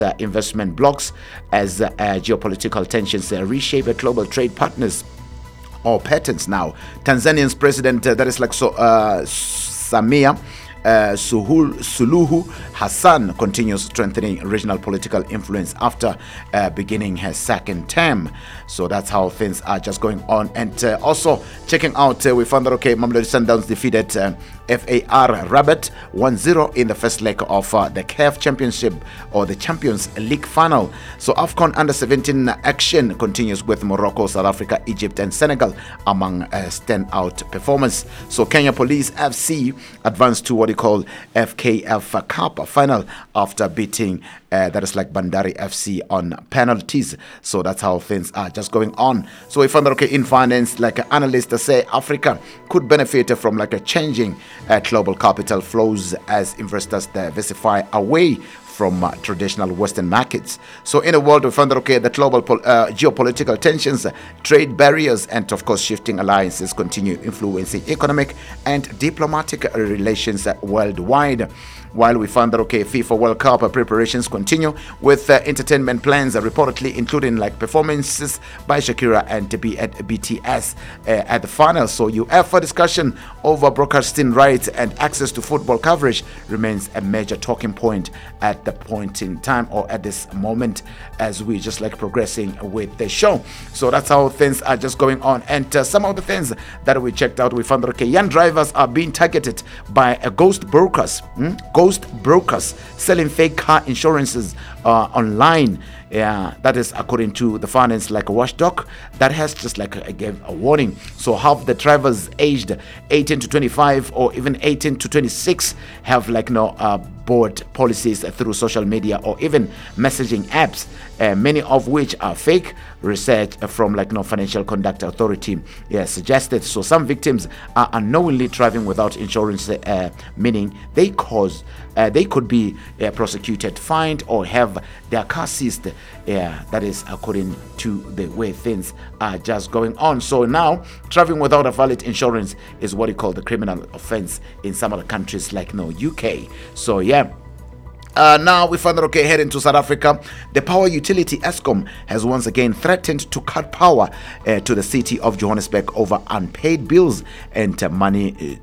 investment blocks as geopolitical tensions reshape global trade partners or patterns now. Tanzanian's president, Samia Suluhu Hassan continues strengthening regional political influence after beginning her second term. So that's how things are just going on. And also checking out, we found that Mamelodi Sundowns defeated FAR Rabat 1-0 in the first leg of the CAF Championship or the Champions League final. So AFCON Under-17 action continues with Morocco, South Africa, Egypt and Senegal among standout performers. So Kenya Police FC advanced to what you call FKF Cup final after beating Bandari FC on penalties. So that's how things are just going on. So we found that in finance, analysts say Africa could benefit from a changing global capital flows as investors diversify away from traditional Western markets. So in a world, we found that the global geopolitical tensions, trade barriers, and of course shifting alliances continue influencing economic and diplomatic relations worldwide. While we found that FIFA World Cup preparations continue with entertainment plans reportedly including performances by Shakira and BTS at the final. So UEFA discussion over broadcasting rights and access to football coverage remains a major talking point at the point in time or at this moment as we just progressing with the show. So that's how things are just going on. And some of the things that we checked out, we found that young drivers are being targeted by ghost brokers selling fake car insurances online. Yeah, that is according to the finance watchdog that has just gave a warning. So half the drivers aged 18 to 25 or even 18 to 26 have bought policies through social media or even messaging apps, many of which are fake. Research from Financial Conduct Authority suggested. So some victims are unknowingly driving without insurance, meaning they could be prosecuted, fined, or have their car seized. That is according to the way things are just going on. So now driving without a valid insurance is what you call the criminal offense in some other countries like UK. So now we find that heading to South Africa, the power utility Eskom has once again threatened to cut power to the city of Johannesburg over unpaid bills and money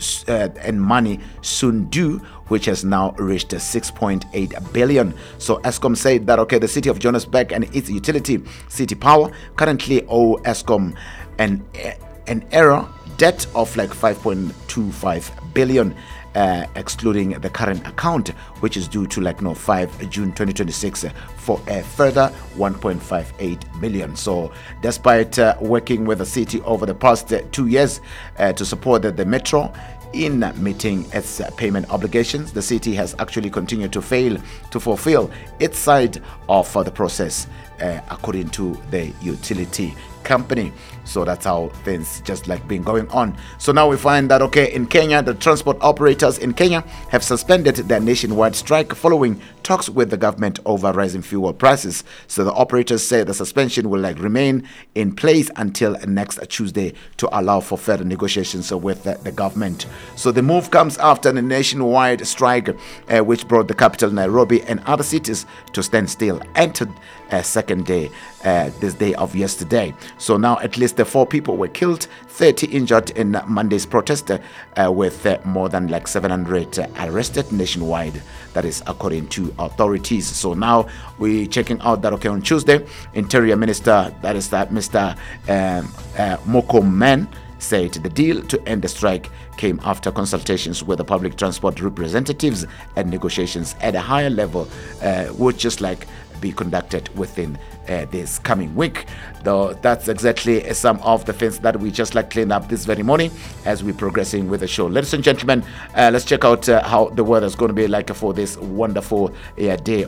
soon due, which has now reached 6.8 billion. So Eskom said that the city of Johannesburg and its utility City Power currently owe Eskom an error debt of 5.25 billion. Excluding the current account, which is due to 5 June 2026 for a further 1.58 million. So despite working with the city over the past 2 years to support the metro in meeting its payment obligations, the city has actually continued to fail to fulfill its side of the process, according to the utility company. So that's how things just been going on. So now we find that in Kenya, the transport operators in Kenya have suspended their nationwide strike following talks with the government over rising fuel prices. So the operators say the suspension will remain in place until next Tuesday to allow for further negotiations with the government. So the move comes after the nationwide strike, which brought the capital Nairobi and other cities to stand still, entered a second day this day of yesterday. So now at least the 4 people were killed, 30 injured in Monday's protest, with more than 700 arrested nationwide. That is according to authorities. So now we're checking out that on Tuesday, Interior Minister, that is Mr. Mokomen, said the deal to end the strike came after consultations with the public transport representatives and negotiations at a higher level, which just be conducted within this coming week. Though that's exactly some of the things that we just clean up this very morning as we're progressing with the show. Ladies and gentlemen, let's check out how the weather is going to be for this wonderful day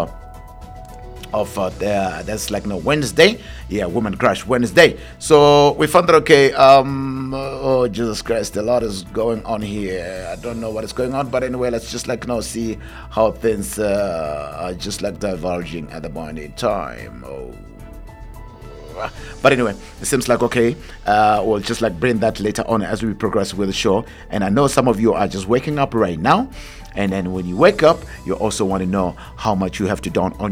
of that's Wednesday, Woman Crush Wednesday. So we found that oh Jesus Christ, a lot is going on here. I don't know what is going on, but anyway, let's just see how things are just divulging at the point in time. But anyway, it seems like okay. We'll just like bring that later on as we progress with the show. And I know some of you are just waking up right now. And then when you wake up, you also want to know how much you have to down on